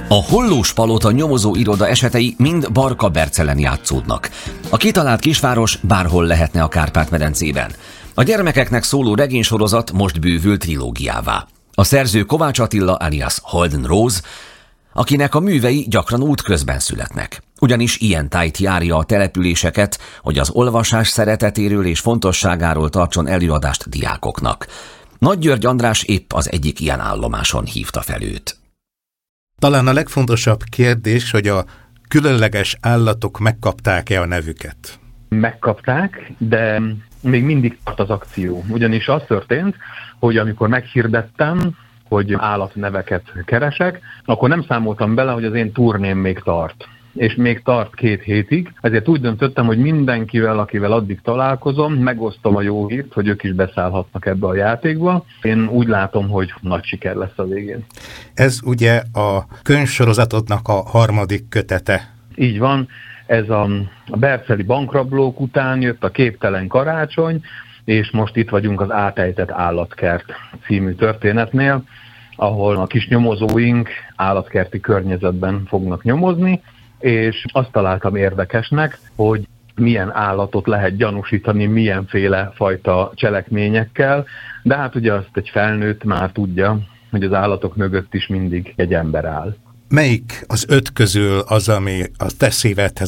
A Hollós Palota nyomozó iroda esetei mind Barka-Bercelen játszódnak. A kitalált kisváros bárhol lehetne a Kárpát-medencében. A gyermekeknek szóló regénysorozat most bővül trilógiává. A szerző Kovács Attila alias Holden Rose, akinek a művei gyakran útközben születnek. Ugyanis ilyen tájt járja a településeket, hogy az olvasás szeretetéről és fontosságáról tartson előadást diákoknak. Nagy György András épp az egyik ilyen állomáson hívta fel őt. Talán a legfontosabb kérdés, hogy a különleges állatok megkapták-e a nevüket? Megkapták, de még mindig tart az akció. Ugyanis az történt, hogy amikor meghirdettem, hogy állatneveket keresek, akkor nem számoltam bele, hogy az én turném még tart. És még tart 2 hétig, ezért úgy döntöttem, hogy mindenkivel, akivel addig találkozom, megosztom a jó hírt, hogy ők is beszállhatnak ebbe a játékba. Én úgy látom, hogy nagy siker lesz a végén. Ez ugye a könyvsorozatodnak a 3. kötete. Így van, ez a berceli bankrablók után jött a Képtelen karácsony, és most itt vagyunk az Átejtett állatkert című történetnél, ahol a kis nyomozóink állatkerti környezetben fognak nyomozni, és azt találtam érdekesnek, hogy milyen állatot lehet gyanúsítani, milyenféle fajta cselekményekkel, de hát ugye azt egy felnőtt már tudja, hogy az állatok mögött is mindig egy ember áll. Melyik az 5 közül az, ami a te szívedhez